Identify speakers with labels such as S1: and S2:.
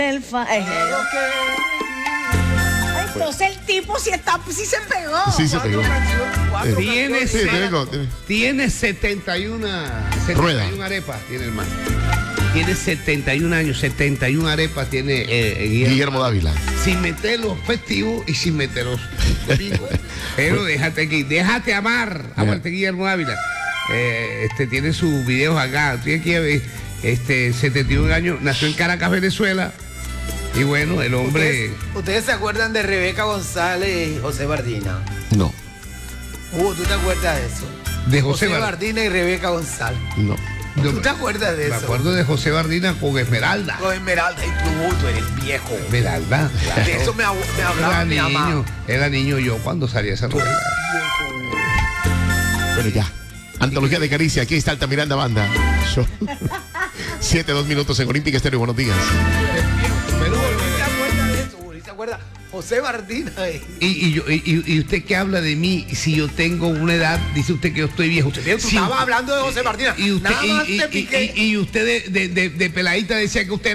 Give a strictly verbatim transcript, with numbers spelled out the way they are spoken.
S1: El fa... Ay, entonces el tipo sí está, sí se pegó.
S2: Sí se pegó.
S3: Tiene,
S2: Sí,
S3: se-
S2: tiene co- tiene-
S3: tiene setenta y uno
S2: Rueda.
S3: arepas, tiene el man. Tiene setenta y un años, setenta y una arepas tiene eh, eh, Guillermo.
S2: Guillermo Dávila.
S3: Sin meter los festivos y sin meter los domingos. Pero déjate aquí, déjate amar. Amarte Guillermo Dávila. Eh, este tiene sus videos acá. Tiene que este setenta y un años, nació en Caracas, Venezuela. Y bueno, el hombre.
S4: ¿Ustedes, ¿Ustedes se acuerdan de Rebeca González y José Bardina?
S2: No,
S4: Uh, ¿tú te acuerdas de eso?
S3: De José,
S4: José
S3: Bar-
S4: Bardina y Rebeca González.
S2: no.
S3: Yo-
S4: ¿Tú te acuerdas de
S3: Me
S4: eso?
S3: acuerdo de José Bardina con Esmeralda.
S4: Con Esmeralda y tú, tú eres viejo.
S3: Esmeralda. Claro.
S4: De eso me, hab- me hablaba
S3: Era
S4: mi mamá.
S3: niño, era niño yo cuando salía esa novela.
S2: Pero ya. Antología de Caricia, aquí está Altamiranda Banda. Show. Siete, dos minutos en Olímpica Estéreo. Buenos días.
S3: Pero,
S4: ¿Uri se acuerda de eso? ¿Uri se acuerda? José Bardina. eh.
S3: y, y, yo- y- y usted que habla de mí, si yo tengo una edad, dice usted que yo estoy viejo.
S4: Tú
S3: Si
S4: estabas
S3: usted-
S4: hablando de José Bardina.
S3: Y usted,
S4: Nada más
S3: y,
S4: te
S3: y-
S4: piqué.
S3: y- y usted de, de, de, de peladita decía que usted